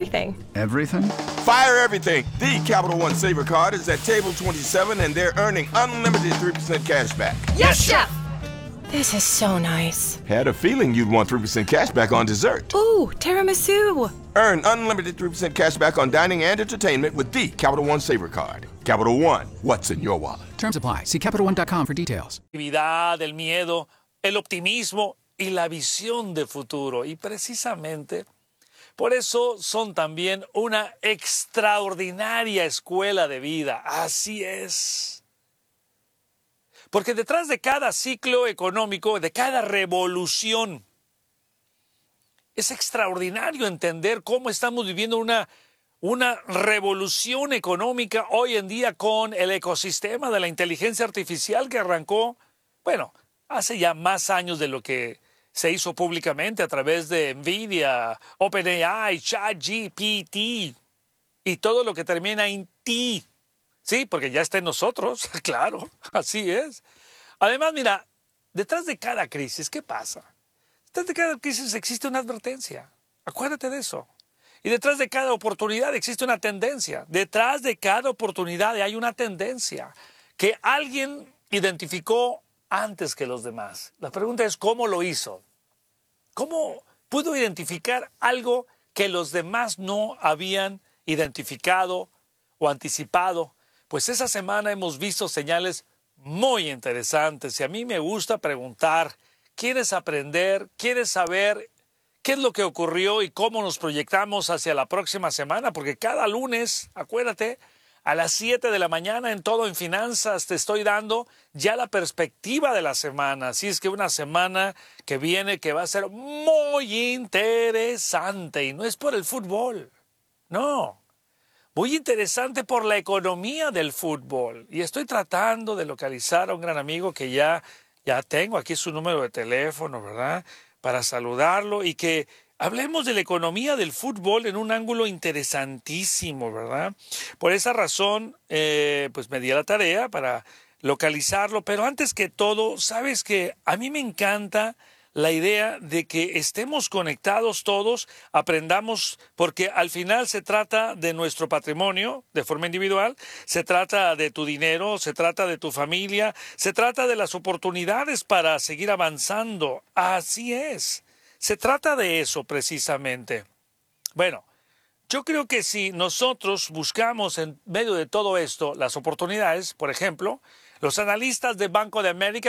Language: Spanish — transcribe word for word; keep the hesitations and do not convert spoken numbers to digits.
everything. Everything? Fire everything. The Capital One Saver Card is at table twenty-seven, and they're earning unlimited three percent cash back. Yes, Chef! This is so nice. Had a feeling you'd want three percent cash back on dessert. Ooh, tiramisu. Earn unlimited three percent cash back on dining and entertainment with the Capital One Saver Card. Capital One, what's in your wallet? Terms apply. See Capital One dot com for details. El miedo, el optimismo y la visión de futuro. Y precisamente por eso son también una extraordinaria escuela de vida. Así es. Porque detrás de cada ciclo económico, de cada revolución, es extraordinario entender cómo estamos viviendo una, una revolución económica hoy en día con el ecosistema de la inteligencia artificial que arrancó, bueno, hace ya más años de lo que se hizo públicamente a través de NVIDIA, OpenAI, ChatGPT y todo lo que termina en T. Sí, porque ya está en nosotros, claro, así es. Además, mira, detrás de cada crisis, ¿qué pasa? Detrás de cada crisis existe una advertencia, acuérdate de eso. Y detrás de cada oportunidad existe una tendencia. Detrás de cada oportunidad hay una tendencia que alguien identificó antes que los demás. La pregunta es, ¿cómo lo hizo? ¿Cómo pudo identificar algo que los demás no habían identificado o anticipado? Pues esa semana hemos visto señales muy interesantes y a mí me gusta preguntar, ¿quieres aprender? ¿Quieres saber qué es lo que ocurrió y cómo nos proyectamos hacia la próxima semana? Porque cada lunes, acuérdate, a las siete de la mañana en Todo en Finanzas te estoy dando ya la perspectiva de la semana. Así es que una semana que viene que va a ser muy interesante y no es por el fútbol, no. Muy interesante por la economía del fútbol. Y estoy tratando de localizar a un gran amigo que ya, ya tengo aquí su número de teléfono, ¿verdad? Para saludarlo y que hablemos de la economía del fútbol en un ángulo interesantísimo, ¿verdad? Por esa razón, eh, pues me di a la tarea para localizarlo. Pero antes que todo, sabes que a mí me encanta la idea de que estemos conectados todos, aprendamos, porque al final se trata de nuestro patrimonio de forma individual, se trata de tu dinero, se trata de tu familia, se trata de las oportunidades para seguir avanzando. Así es, se trata de eso precisamente. Bueno, yo creo que si nosotros buscamos en medio de todo esto las oportunidades, por ejemplo, los analistas de Banco de América